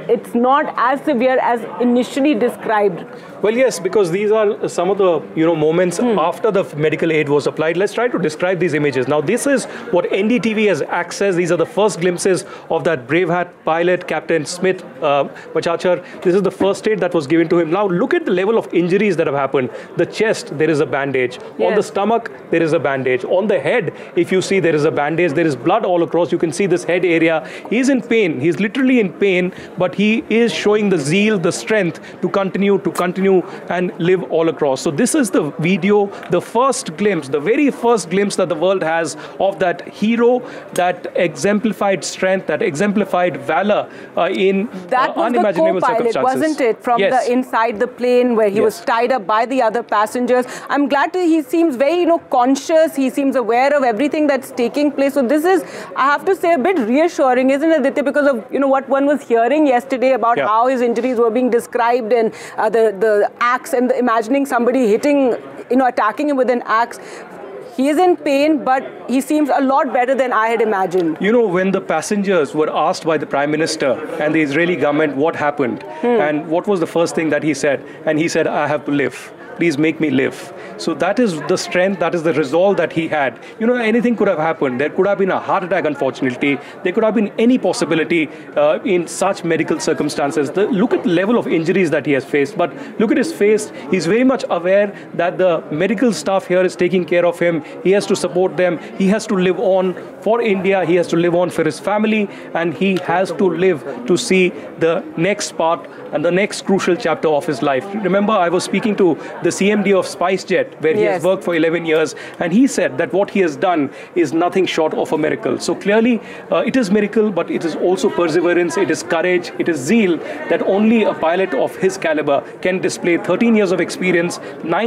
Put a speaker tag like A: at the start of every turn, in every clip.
A: it's not as severe as initially described.
B: Well, yes, because these are some of the moments after the medical aid was applied. Let's try to describe these images. Now, this is what NDTV has accessed. These are the first glimpses of that Braveheart pilot, Captain Smit Machachar. This is the first aid that was given to him. Now, look at the level of injuries that have happened. The chest, there is a bandage. Yes. On the stomach, there is a bandage. On the head, if you see, there is a bandage. There is blood all across. You can see this head area. He's in pain. He's literally in pain, but he is showing the zeal, the strength to continue and live all across. So this is the video, the first glimpse, the very first glimpse that the world has of that hero, that exemplified strength, that exemplified valor in unimaginable circumstances.
A: That was the co-pilot, wasn't it? From the inside the plane where he was tied up by the other passengers. I'm glad he seems very, conscious. He seems aware of everything that's taking place. So this is, I have to say, a bit reassuring, isn't it, Aditya? Because of, what one was hearing yesterday about how his injuries were being described and the axe and imagining somebody hitting, attacking him with an axe. He is in pain, but he seems a lot better than I had imagined.
B: When the passengers were asked by the Prime Minister and the Israeli government what happened and what was the first thing that he said, and he said, I have to live. Please make me live. So that is the strength, that is the resolve that he had. Anything could have happened. There could have been a heart attack, unfortunately. There could have been any possibility in such medical circumstances. Look at the level of injuries that he has faced. But look at his face. He's very much aware that the medical staff here is taking care of him. He has to support them. He has to live on for India. He has to live on for his family. And he has to live to see the next part and the next crucial chapter of his life. Remember, I was speaking to the CMD of SpiceJet, where he has worked for 11 years, and he said that what he has done is nothing short of a miracle. So clearly, it is miracle, but it is also perseverance, it is courage, it is zeal that only a pilot of his caliber can display. 13 years of experience,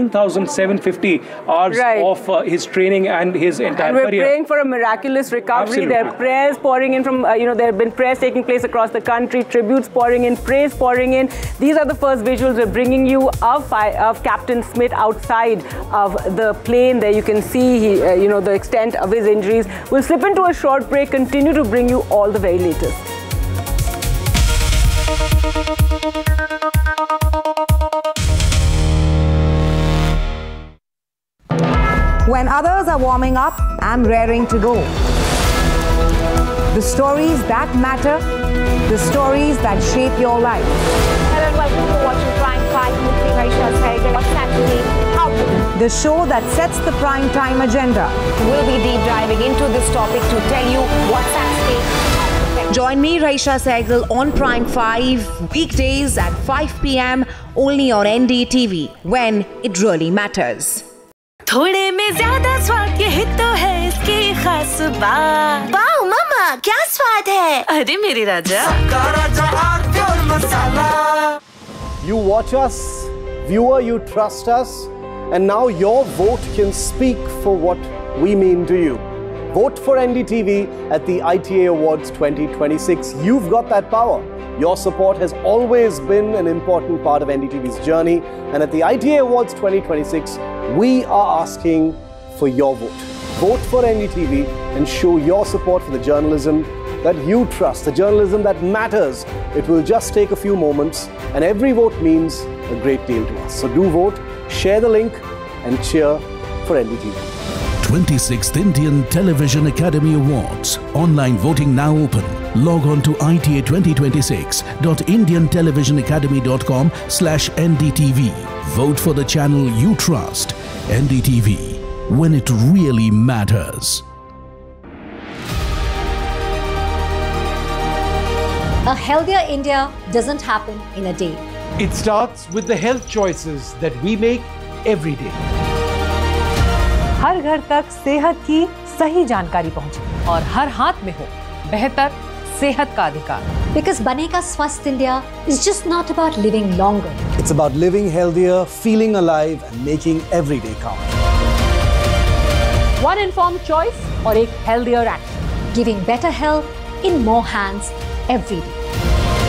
B: 9,750 hours of his training and his entire career.
A: And we're praying for a miraculous recovery. There are prayers pouring in from, there have been prayers taking place across the country, tributes pouring in, praise pouring in. These are the first visuals we're bringing you of Captain Smit outside of the plane. There you can see, the extent of his injuries. We'll slip into a short break, continue to bring you all the very latest.
C: When others are warming up, I'm raring to go. The stories that matter, the stories that shape your life.
D: Hello and welcome to watching Prime 5 with me, Raisha Sehgal. What's actually happening?
C: The show that sets the prime time agenda.
D: We'll be deep diving into this topic to tell you what's at stake.
C: Join me, Raisha Sehgal, on Prime 5, weekdays at 5 p.m. only on NDTV, when it really matters.
E: थोड़े में ज़्यादा स्वाद ये तो है इसकी खास बात।
F: वाओ मामा, क्या स्वाद है?
E: अरे मेरे राजा।
G: You watch us, viewer, you trust us, and now your vote can speak for what we mean to you. Vote for NDTV at the ITA Awards 2026. You've got that power. Your support has always been an important part of NDTV's journey, and at the ITA Awards 2026, we are asking for your vote. Vote for NDTV and show your support for the journalism that you trust, the journalism that matters. It will just take a few moments, and every vote means a great deal to us. So do vote, share the link, and cheer for NDTV.
H: 26th Indian Television Academy Awards. Online voting now open. Log on to ita2026.indiantelevisionacademy.com/NDTV. Vote for the channel you trust. NDTV, when it really matters.
I: A healthier India doesn't happen in a day.
J: It starts with the health choices that we make every day.
K: हर घर तक सेहत की सही जानकारी पहुंचे और हर हाथ में हो बेहतर सेहत का अधिकार.
I: Because बनेगा स्वस्थ India is just not about living longer.
G: It's about living healthier, feeling alive, and making every day count.
K: One informed choice और एक healthier action.
I: Giving better health in more hands every day.